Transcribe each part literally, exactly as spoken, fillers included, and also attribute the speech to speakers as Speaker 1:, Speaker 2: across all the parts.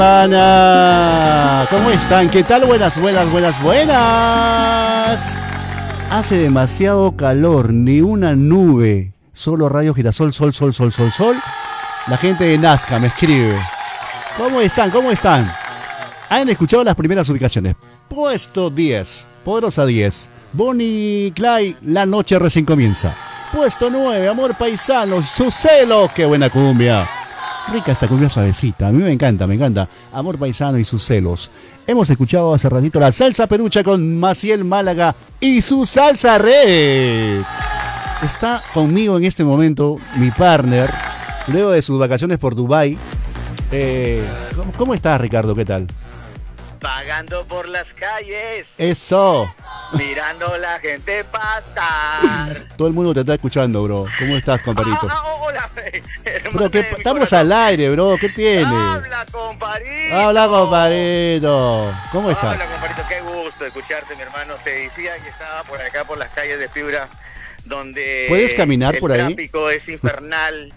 Speaker 1: Ana, ¿cómo están? ¿Qué tal? Buenas, buenas, buenas, buenas. Hace demasiado calor, ni una nube, solo rayo girasol, sol, sol, sol, sol, sol. La gente de Nazca me escribe. ¿Cómo están? ¿Cómo están? Han escuchado las primeras ubicaciones. Puesto diez, Poderosa diez. Bonnie Clyde, La Noche Recién Comienza. Puesto nueve, Amor Paisano, Su Celo. ¡Qué buena cumbia! Rica esta cumbia suavecita, a mí me encanta, me encanta. Amor Paisano y Sus Celos. Hemos escuchado hace ratito la salsa perucha con Maciel Málaga y su salsa red. Está conmigo en este momento mi partner, luego de sus vacaciones por Dubái. Eh, ¿cómo, ¿Cómo estás, Ricardo? ¿Qué tal?
Speaker 2: Vagando por las calles.
Speaker 1: Eso.
Speaker 2: Mirando la gente pasar.
Speaker 1: Todo el mundo te está escuchando, bro. ¿Cómo estás, compadrito?
Speaker 2: Ah, ah, hola,
Speaker 1: Bro, ¿qué, estamos al aire, bro. ¿Qué tiene?
Speaker 2: Habla, compadrito.
Speaker 1: Habla, compadrito. ¿Cómo estás?
Speaker 2: Hola, compadrito. Qué gusto escucharte, mi hermano. Te decía que estaba por acá, por las calles de Piura, donde
Speaker 1: ¿puedes caminar por ahí?
Speaker 2: El tráfico es infernal.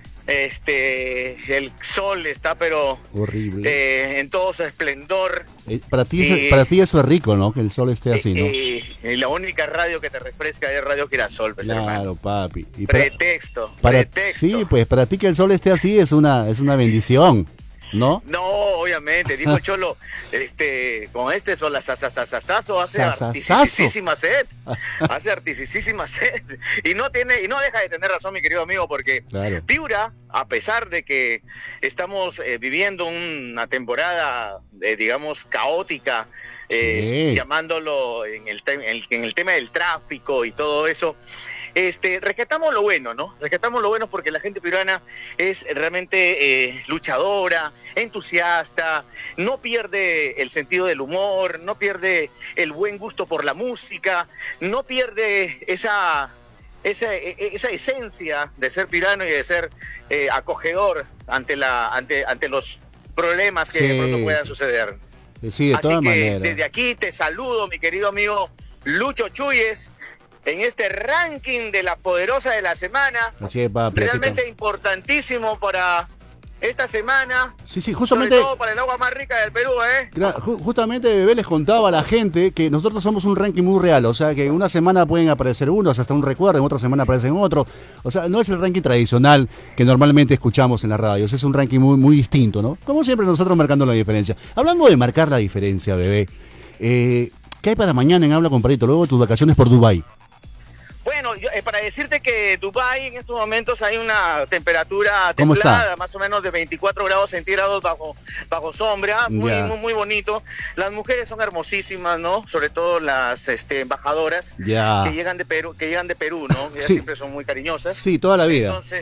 Speaker 2: Este, el sol está pero
Speaker 1: horrible,
Speaker 2: eh, en todo su esplendor.
Speaker 1: Eh, para ti, eh, para ti eso es rico, ¿no? Que el sol esté así, ¿no?
Speaker 2: Y, y la única radio que te refresca es Radio Girasol, pues,
Speaker 1: claro,
Speaker 2: hermano.
Speaker 1: papi. Y
Speaker 2: para, pretexto,
Speaker 1: para,
Speaker 2: pretexto.
Speaker 1: Sí, pues para ti que el sol esté así es una, es una bendición, ¿no?
Speaker 2: No, obviamente, dijo Cholo, este, con este sol, sasasasasazo, hace artisísima sed, hace artisísima sed, y no tiene, y no deja de tener razón, mi querido amigo, porque
Speaker 1: claro.
Speaker 2: Piura, a pesar de que estamos eh, viviendo una temporada, eh, digamos, caótica, eh, sí. llamándolo en el, en, el, en el tema del tráfico y todo eso, Este, rescatamos lo bueno, ¿no? Rescatamos lo bueno porque la gente peruana es realmente eh, luchadora, entusiasta, no pierde el sentido del humor, no pierde el buen gusto por la música, no pierde esa, esa, esa esencia de ser pirano y de ser eh, acogedor ante, la, ante, ante los problemas que sí. de pronto puedan suceder.
Speaker 1: Sí, de
Speaker 2: Así
Speaker 1: todas
Speaker 2: que
Speaker 1: maneras.
Speaker 2: Desde aquí te saludo, mi querido amigo Lucho Chuyes, en este ranking de la poderosa de la semana.
Speaker 1: Así es, papi,
Speaker 2: realmente papito. Importantísimo para esta semana.
Speaker 1: Sí, sí, justamente.
Speaker 2: Sobre todo para el agua más rica del Perú, ¿eh?
Speaker 1: Claro, ju justamente Bebé les contaba a la gente que nosotros somos un ranking muy real, o sea que una semana pueden aparecer unos, hasta un recuerdo, en otra semana aparecen otros. O sea, no es el ranking tradicional que normalmente escuchamos en las radios, es un ranking muy, muy distinto, ¿no? Como siempre nosotros marcando la diferencia. Hablando de marcar la diferencia, Bebé, eh, ¿qué hay para mañana en Habla Compadrito, luego de tus vacaciones por Dubái?
Speaker 2: Bueno, yo, eh, para decirte que Dubái en estos momentos hay una temperatura templada, más o menos de veinticuatro grados centígrados bajo, bajo sombra, muy, yeah. muy, muy bonito. Las mujeres son hermosísimas, ¿no? Sobre todo las este, embajadoras
Speaker 1: yeah.
Speaker 2: que llegan de Perú, que llegan de Perú, ¿no? Ellas
Speaker 1: sí.
Speaker 2: siempre son muy cariñosas.
Speaker 1: Sí, toda la vida.
Speaker 2: Entonces,